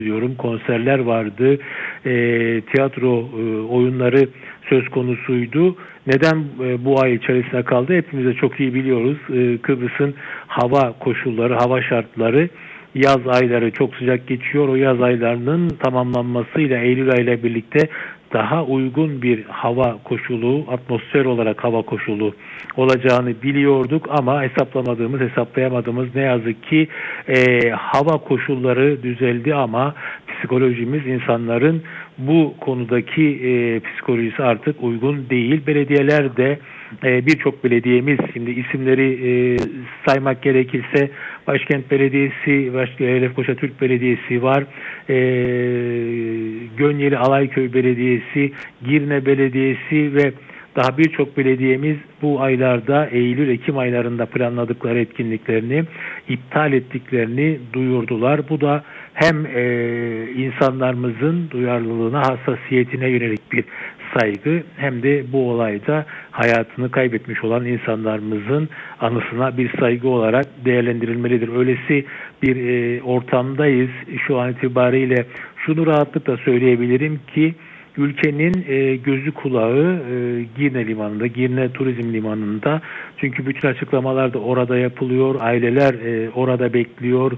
diyorum. Konserler vardı, tiyatro oyunları söz konusuydu. Neden bu ay içerisinde kaldı? Hepimiz de çok iyi biliyoruz. Kıbrıs'ın hava koşulları, hava şartları, yaz ayları çok sıcak geçiyor. O yaz aylarının tamamlanmasıyla Eylül ayıyla birlikte daha uygun bir hava koşulu, atmosfer olarak hava koşulu olacağını biliyorduk ama hesaplayamadığımız ne yazık ki hava koşulları düzeldi ama psikolojimiz, insanların bu konudaki psikolojisi artık uygun değil. Belediyeler de birçok belediyemiz, şimdi isimleri saymak gerekirse Başkent Belediyesi, Lefkoşa Türk Belediyesi var, Gönyeli Alayköy Belediyesi, Girne Belediyesi ve daha birçok belediyemiz bu aylarda, Eylül-Ekim aylarında planladıkları etkinliklerini iptal ettiklerini duyurdular. Bu da hem insanlarımızın duyarlılığına, hassasiyetine yönelik bir saygı, hem de bu olayda hayatını kaybetmiş olan insanlarımızın anısına bir saygı olarak değerlendirilmelidir. Öylesi bir ortamdayız. Şu an itibariyle şunu rahatlıkla söyleyebilirim ki ülkenin gözü kulağı Girne Limanı'nda, Girne Turizm Limanı'nda. Çünkü bütün açıklamalar da orada yapılıyor. Aileler orada bekliyor.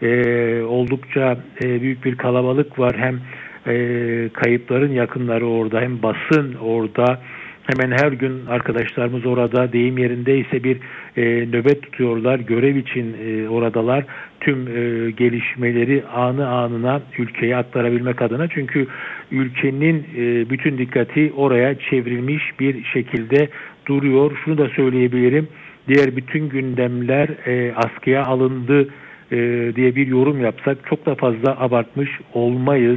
Oldukça büyük bir kalabalık var. Hem kayıpların yakınları orada, hem basın orada. Hemen her gün arkadaşlarımız orada, deyim yerindeyse bir nöbet tutuyorlar. Görev için oradalar. Tüm gelişmeleri anı anına ülkeye aktarabilmek adına. Çünkü ülkenin bütün dikkati oraya çevrilmiş bir şekilde duruyor. Şunu da söyleyebilirim. Diğer bütün gündemler askıya alındı diye bir yorum yapsak çok da fazla abartmış olmayız.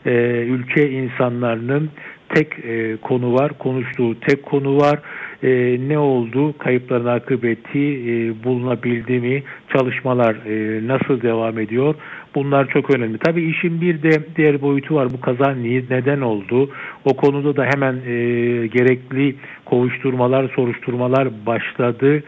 Ülke insanlarının tek konu var, konuştuğu tek konu var. Ne oldu? Kayıpların akıbeti bulunabildi mi? Çalışmalar nasıl devam ediyor? Bunlar çok önemli. Tabii işin bir de diğer boyutu var. Bu kaza neden oldu? O konuda da hemen gerekli kovuşturmalar, soruşturmalar başladı.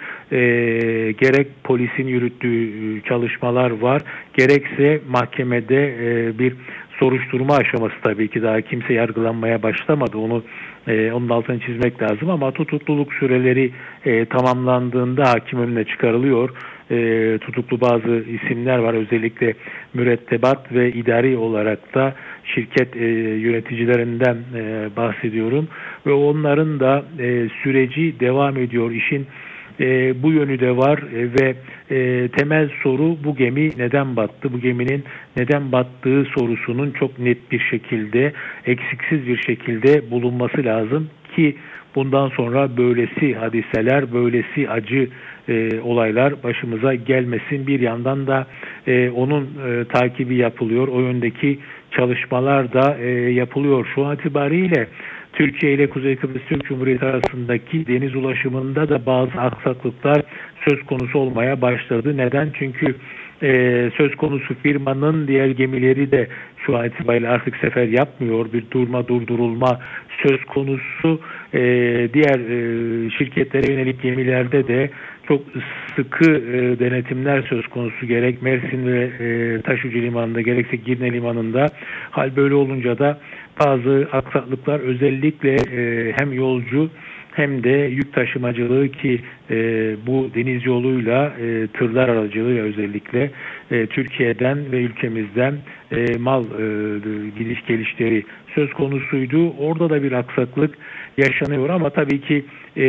Gerek polisin yürüttüğü çalışmalar var, gerekse mahkemede bir soruşturma aşaması, tabii ki daha kimse yargılanmaya başlamadı. Onun altını çizmek lazım ama tutukluluk süreleri tamamlandığında hakim önüne çıkarılıyor. Tutuklu bazı isimler var. Özellikle mürettebat ve idari olarak da şirket yöneticilerinden bahsediyorum. Ve onların da süreci devam ediyor. İşin bu yönü de var ve temel soru, bu gemi neden battı? Bu geminin neden battığı sorusunun çok net bir şekilde, eksiksiz bir şekilde bulunması lazım ki bundan sonra böylesi hadiseler, böylesi acı olaylar başımıza gelmesin. Bir yandan da onun takibi yapılıyor. O yöndeki çalışmalar da yapılıyor. Şu an itibariyle Türkiye ile Kuzey Kıbrıs Türk Cumhuriyeti arasındaki deniz ulaşımında da bazı aksaklıklar söz konusu olmaya başladı. Neden? Çünkü söz konusu firmanın diğer gemileri de şu an itibariyle artık sefer yapmıyor. Bir durdurulma söz konusu. Diğer şirketlere yönelik gemilerde de çok sıkı denetimler söz konusu, gerek Mersin ve Taşucu Limanı'nda gerekse Girne Limanı'nda. Hal böyle olunca da bazı aksaklıklar, özellikle hem yolcu hem de yük taşımacılığı ki bu deniz yoluyla tırlar aracılığıyla özellikle Türkiye'den ve ülkemizden mal gidiş gelişleri söz konusuydu. Orada da bir aksaklık yaşanıyor ama tabii ki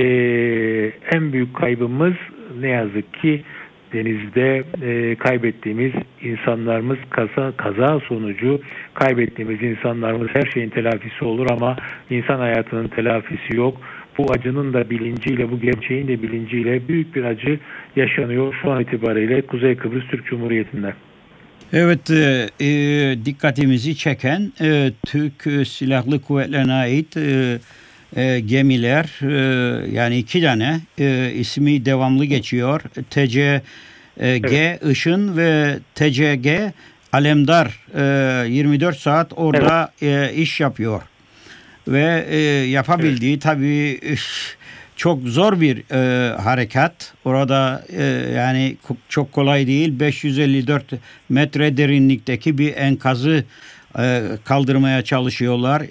en büyük kaybımız ne yazık ki denizde kaybettiğimiz insanlarımız, kaza sonucu kaybettiğimiz insanlarımız. Her şeyin telafisi olur ama insan hayatının telafisi yok. Bu acının da bilinciyle, bu gerçeğin de bilinciyle büyük bir acı yaşanıyor şu an itibariyle Kuzey Kıbrıs Türk Cumhuriyeti'nde. Evet, dikkatimizi çeken Türk Silahlı Kuvvetleri'ne ait gemiler, yani 2 tane ismi devamlı geçiyor. TCG evet. Işın ve TCG Alemdar 24 saat orada evet. İş yapıyor. Ve yapabildiği evet. Tabii çok zor bir harekat. Orada yani çok kolay değil. 554 metre derinlikteki bir enkazı kaldırmaya çalışıyorlar.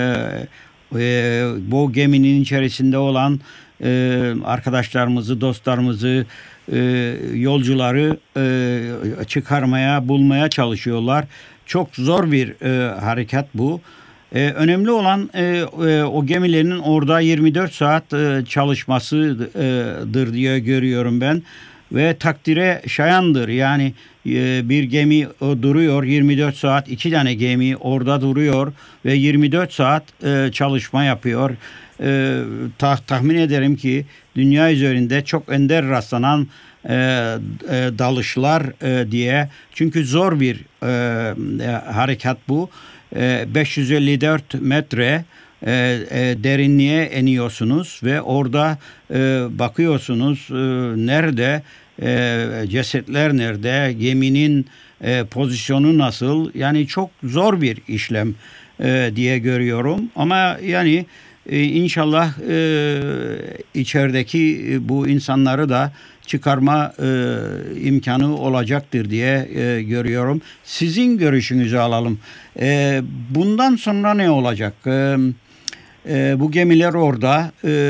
Bu geminin içerisinde olan arkadaşlarımızı, dostlarımızı, yolcuları bulmaya çalışıyorlar. Çok zor bir harekat bu. Önemli olan o gemilerin orada 24 saat çalışmasıdır diye görüyorum ben. Ve takdire şayandır. Yani bir gemi duruyor 24 saat, 2 tane gemi orada duruyor ve 24 saat çalışma yapıyor. Tahmin ederim ki dünya üzerinde çok ender rastlanan dalışlar diye. Çünkü zor bir harekat bu. 554 metre derinliğe iniyorsunuz ve orada bakıyorsunuz nerede cesetler nerede, geminin pozisyonu nasıl, yani çok zor bir işlem diye görüyorum ama yani inşallah içerideki bu insanları da çıkarma imkanı olacaktır diye görüyorum. Sizin görüşünüzü alalım. Bundan sonra ne olacak? Bu gemiler orada.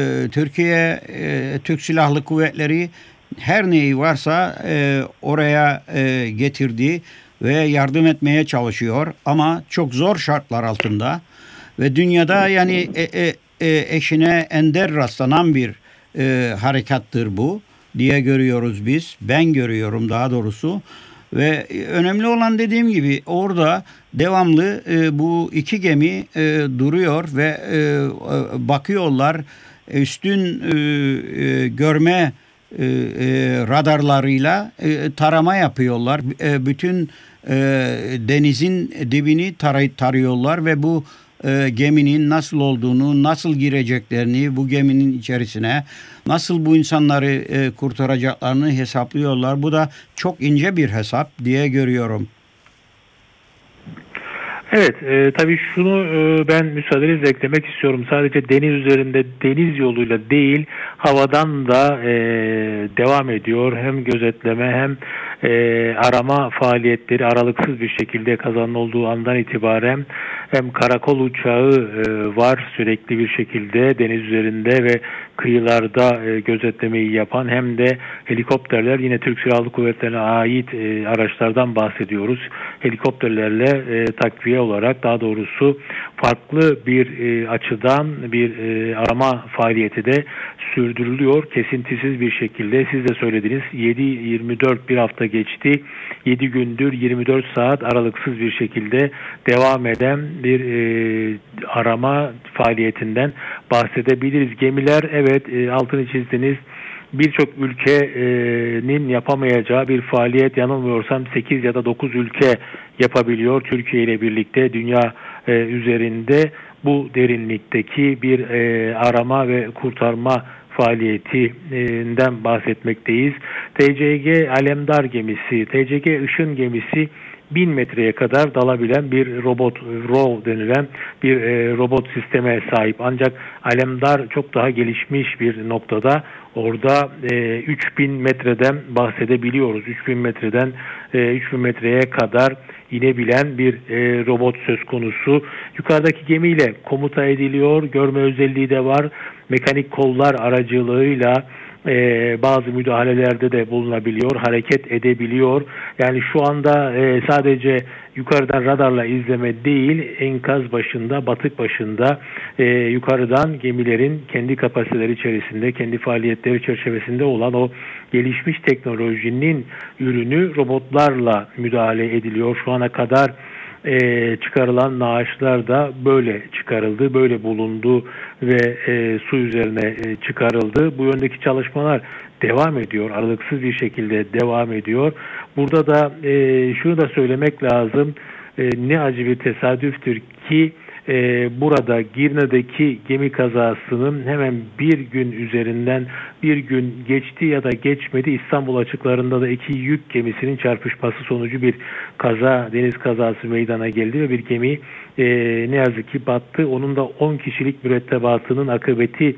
Türk Silahlı Kuvvetleri her neyi varsa oraya getirdi ve yardım etmeye çalışıyor. Ama çok zor şartlar altında. Ve dünyada yani eşine ender rastlanan bir harekattır bu diye görüyoruz biz. Ben görüyorum daha doğrusu. Ve önemli olan dediğim gibi orada devamlı bu iki gemi duruyor ve bakıyorlar üstün görme radarlarıyla tarama yapıyorlar. Bütün denizin dibini tarıyorlar ve bu geminin nasıl olduğunu, nasıl gireceklerini, bu geminin içerisine nasıl bu insanları kurtaracaklarını hesaplıyorlar. Bu da çok ince bir hesap diye görüyorum. Evet, tabii şunu ben müsaadenizle eklemek istiyorum. Sadece deniz üzerinde, deniz yoluyla değil, havadan da devam ediyor. Hem gözetleme hem arama faaliyetleri aralıksız bir şekilde kazanın olduğu andan itibaren hem karakol uçağı var sürekli bir şekilde deniz üzerinde ve kıyılarda gözetlemeyi yapan, hem de helikopterler, yine Türk Silahlı Kuvvetleri'ne ait araçlardan bahsediyoruz. Helikopterlerle takviye olarak, daha doğrusu farklı bir açıdan bir arama faaliyeti de sürdürülüyor. Kesintisiz bir şekilde, siz de söylediniz, 7-24 bir hafta geçti. 7 gündür 24 saat aralıksız bir şekilde devam eden bir arama faaliyetinden bahsedebiliriz. Gemiler, evet, altını çizdiniz, birçok ülkenin yapamayacağı bir faaliyet, yanılmıyorsam 8 ya da 9 ülke yapabiliyor. Türkiye ile birlikte dünya üzerinde bu derinlikteki bir arama ve kurtarma faaliyetinden bahsetmekteyiz. TCG Alemdar gemisi, TCG Işın gemisi 1000 metreye kadar dalabilen bir robot, ROV denilen bir robot sisteme sahip. Ancak Alemdar çok daha gelişmiş bir noktada. Orada 3000 metreden bahsedebiliyoruz. 3000 metreye kadar inebilen bir robot söz konusu. Yukarıdaki gemiyle komuta ediliyor. Görme özelliği de var. Mekanik kollar aracılığıyla bazı müdahalelerde de bulunabiliyor, hareket edebiliyor. Yani şu anda sadece yukarıdan radarla izleme değil, enkaz başında, batık başında yukarıdan gemilerin kendi kapasiteleri içerisinde, kendi faaliyetleri çerçevesinde olan o gelişmiş teknolojinin ürünü robotlarla müdahale ediliyor. Şu ana kadar çıkarılan naaşlar da böyle çıkarıldı, böyle bulundu ve su üzerine çıkarıldı. Bu yöndeki çalışmalar devam ediyor, aralıksız bir şekilde devam ediyor. Burada da şunu da söylemek lazım, ne acı bir tesadüftür ki burada Girne'deki gemi kazasının hemen bir gün üzerinden bir gün geçti ya da geçmedi. İstanbul açıklarında da iki yük gemisinin çarpışması sonucu bir kaza, deniz kazası meydana geldi ve bir gemi ne yazık ki battı. Onun da 10 kişilik mürettebatının akıbeti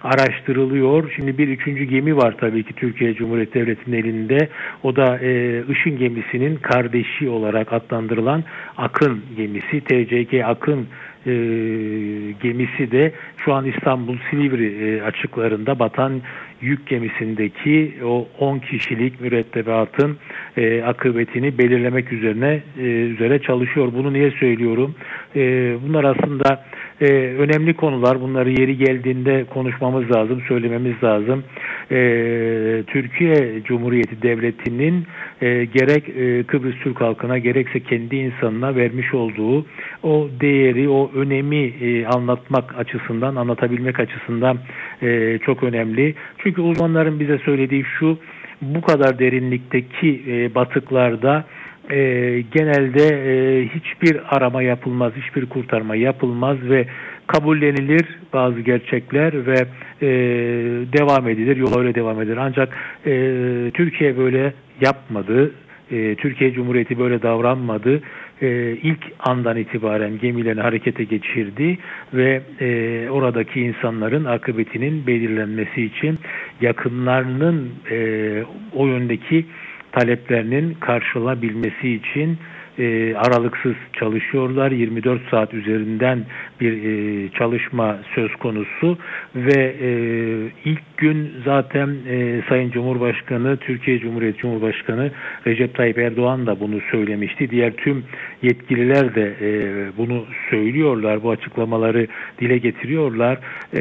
araştırılıyor. Şimdi bir üçüncü gemi var tabii ki Türkiye Cumhuriyeti Devleti'nin elinde. O da Işın gemisinin kardeşi olarak adlandırılan Akın gemisi. TCG Akın gemisi de şu an İstanbul Silivri açıklarında batan yük gemisindeki o 10 kişilik mürettebatın akıbetini belirlemek üzere çalışıyor. Bunu niye söylüyorum? Bunlar aslında önemli konular. Bunları yeri geldiğinde konuşmamız lazım, söylememiz lazım. Türkiye Cumhuriyeti Devleti'nin gerek Kıbrıs Türk halkına gerekse kendi insanına vermiş olduğu o değeri, o önemi anlatmak açısından, anlatabilmek açısından çok önemli. Çünkü uzmanların bize söylediği şu, bu kadar derinlikteki batıklarda genelde hiçbir arama yapılmaz, hiçbir kurtarma yapılmaz ve kabullenilir bazı gerçekler ve devam edilir, yol öyle devam edilir. Ancak Türkiye böyle yapmadı, Türkiye Cumhuriyeti böyle davranmadı. İlk andan itibaren gemilerini harekete geçirdi ve oradaki insanların akıbetinin belirlenmesi için yakınlarının o yöndeki taleplerinin karşılanabilmesi için aralıksız çalışıyorlar. 24 saat üzerinden bir çalışma söz konusu ve ilk gün zaten Sayın Cumhurbaşkanı, Türkiye Cumhuriyeti Cumhurbaşkanı Recep Tayyip Erdoğan da bunu söylemişti. Diğer tüm yetkililer de bunu söylüyorlar, bu açıklamaları dile getiriyorlar.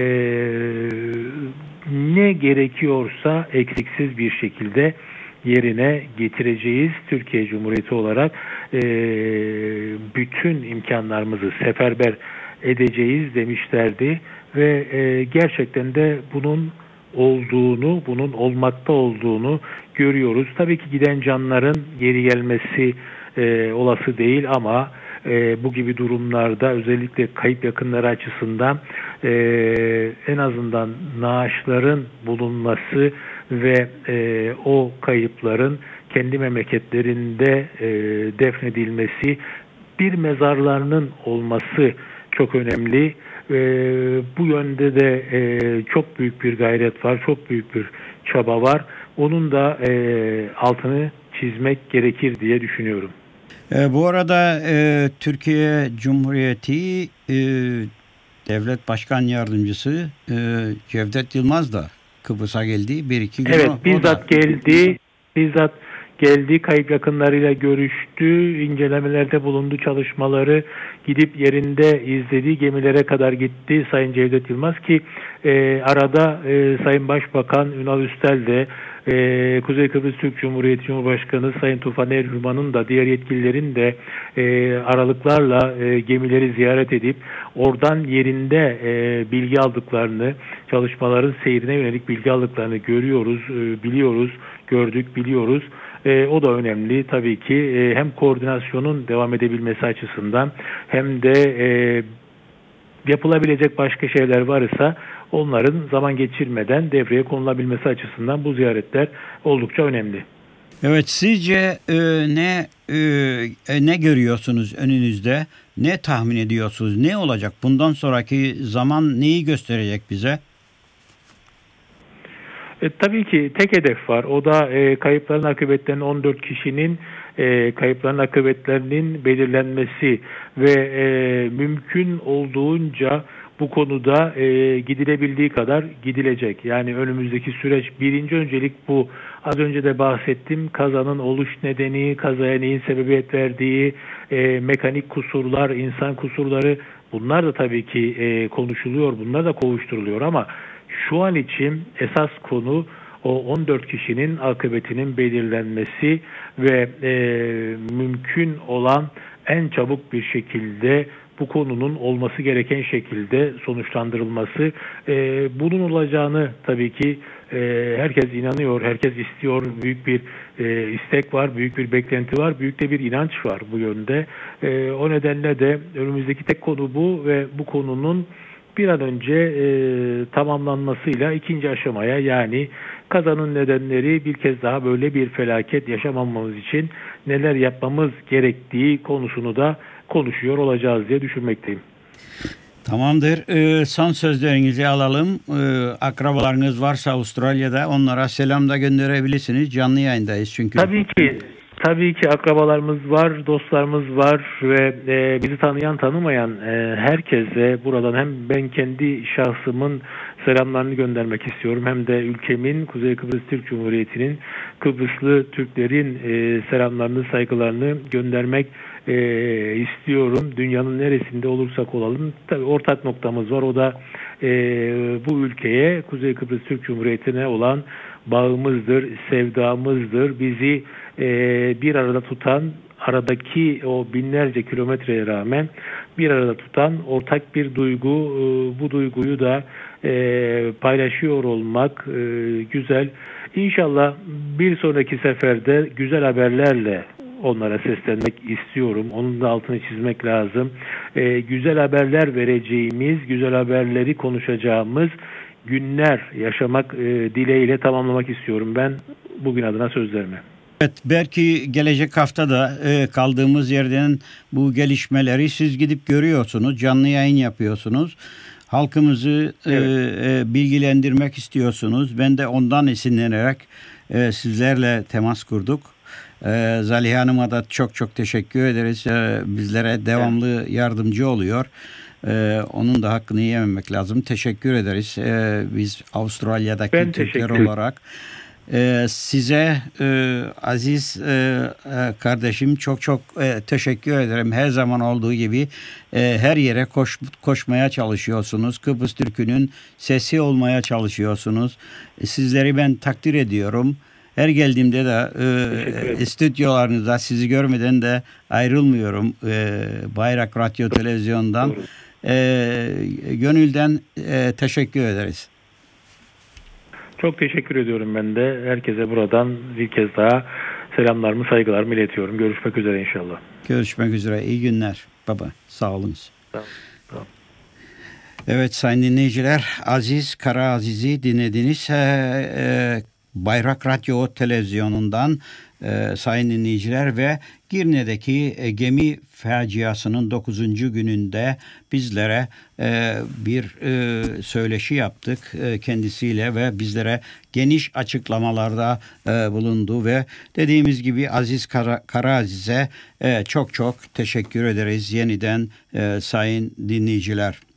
Ne gerekiyorsa eksiksiz bir şekilde yerine getireceğiz. Türkiye Cumhuriyeti olarak bütün imkanlarımızı seferber edeceğiz demişlerdi ve gerçekten de bunun olmakta olduğunu görüyoruz. Tabii ki giden canların geri gelmesi olası değil ama bu gibi durumlarda özellikle kayıp yakınları açısından en azından naaşların bulunması ve o kayıpların kendi memleketlerinde defnedilmesi, bir mezarlarının olması çok önemli. Bu yönde de çok büyük bir gayret var, çok büyük bir çaba var. Onun da altını çizmek gerekir diye düşünüyorum. Bu arada Türkiye Cumhuriyeti Devlet Başkan Yardımcısı Cevdet Yılmaz da Kıbrıs'a geldi. Bir iki gün evet, bizzat geldi. Bizzat geldi, kayıp yakınlarıyla görüştü, incelemelerde bulundu, çalışmaları gidip yerinde izledi, gemilere kadar gitti Sayın Cevdet Yılmaz ki arada Sayın Başbakan Ünal Üstel de Kuzey Kıbrıs Türk Cumhuriyeti Cumhurbaşkanı Sayın Tufan Erhuman'ın da diğer yetkililerin de aralıklarla gemileri ziyaret edip oradan yerinde bilgi aldıklarını, çalışmaların seyrine yönelik bilgi aldıklarını görüyoruz, biliyoruz, gördük, biliyoruz. O da önemli tabii ki hem koordinasyonun devam edebilmesi açısından hem de yapılabilecek başka şeyler varsa onların zaman geçirmeden devreye konulabilmesi açısından bu ziyaretler oldukça önemli. Evet, sizce ne görüyorsunuz önünüzde? Ne tahmin ediyorsunuz? Ne olacak? Bundan sonraki zaman neyi gösterecek bize? Tabii ki tek hedef var. O da kayıpların akıbetlerinin 14 kişinin kayıpların akıbetlerinin belirlenmesi ve mümkün olduğunca bu konuda gidilebildiği kadar gidilecek. Yani önümüzdeki süreç birinci öncelik bu. Az önce de bahsettim. Kazanın oluş nedeni, kazaya neyin sebebiyet verdiği, mekanik kusurlar, insan kusurları bunlar da tabii ki konuşuluyor. Bunlar da kovuşturuluyor ama şu an için esas konu o 14 kişinin akıbetinin belirlenmesi ve mümkün olan en çabuk bir şekilde bu konunun olması gereken şekilde sonuçlandırılması. Bunun olacağını tabii ki herkes inanıyor, herkes istiyor. Büyük bir istek var, büyük bir beklenti var, büyük de bir inanç var bu yönde. O nedenle de önümüzdeki tek konu bu ve bu konunun bir an önce tamamlanmasıyla ikinci aşamaya, yani kazanın nedenleri, bir kez daha böyle bir felaket yaşamamamız için neler yapmamız gerektiği konusunu da konuşuyor olacağız diye düşünmekteyim. Tamamdır. Son sözlerinizi alalım. Akrabalarınız varsa Avustralya'da onlara selam da gönderebilirsiniz. Canlı yayındayız çünkü. Tabii ki akrabalarımız var, dostlarımız var ve bizi tanıyan tanımayan herkese buradan hem ben kendi şahsımın selamlarını göndermek istiyorum hem de ülkemin Kuzey Kıbrıs Türk Cumhuriyeti'nin Kıbrıslı Türklerin selamlarını, saygılarını göndermek istiyorum. Dünyanın neresinde olursak olalım. Tabii ortak noktamız var. O da bu ülkeye, Kuzey Kıbrıs Türk Cumhuriyeti'ne olan bağımızdır, sevdamızdır. Bizi bir arada tutan, aradaki o binlerce kilometreye rağmen bir arada tutan ortak bir duygu. Bu duyguyu da paylaşıyor olmak güzel. İnşallah bir sonraki seferde güzel haberlerle onlara seslenmek istiyorum. Onun da altını çizmek lazım. Güzel haberler vereceğimiz, güzel haberleri konuşacağımız günler yaşamak dileğiyle tamamlamak istiyorum ben bugün adına sözlerimi. Evet, belki gelecek hafta da kaldığımız yerden bu gelişmeleri siz gidip görüyorsunuz, canlı yayın yapıyorsunuz. Halkımızı bilgilendirmek istiyorsunuz. Ben de ondan esinlenerek sizlerle temas kurduk. Zaliha Hanım'a da çok teşekkür ederiz. Bizlere devamlı yardımcı oluyor. Onun da hakkını yememek lazım. Teşekkür ederiz. Biz Avustralya'daki Türkler olarak. Size aziz kardeşim çok teşekkür ederim. Her zaman olduğu gibi her yere koşmaya çalışıyorsunuz. Kıbrıs Türk'ünün sesi olmaya çalışıyorsunuz. Sizleri ben takdir ediyorum. Her geldiğimde de stüdyolarınızda sizi görmeden de ayrılmıyorum. Bayrak Radyo Televizyon'dan. Gönülden teşekkür ederiz. Çok teşekkür ediyorum ben de. Herkese buradan bir kez daha selamlarımı, saygılarımı iletiyorum. Görüşmek üzere inşallah. Görüşmek üzere. İyi günler baba. Sağ olunuz. Tamam. Evet sayın dinleyiciler, Aziz Karaaziz'i dinlediniz. Bayrak Radyo Televizyonu'ndan sayın dinleyiciler ve Girne'deki gemi faciasının 9. gününde bizlere bir söyleşi yaptık kendisiyle ve bizlere geniş açıklamalarda bulundu ve dediğimiz gibi Aziz Karaaziz'e çok teşekkür ederiz yeniden sayın dinleyiciler.